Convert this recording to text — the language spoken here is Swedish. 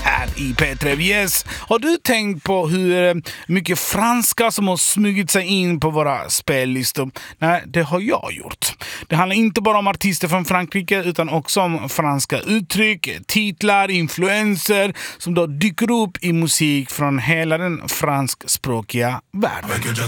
här i P3 Yes. Har du tänkt på hur mycket franska som har smugit sig in på våra spellistor? Nej, det har jag gjort. Det handlar inte bara om artister från Frankrike utan också om franska uttryck, titlar, influenser som då dyker upp i musik från hela den franskspråkiga världen.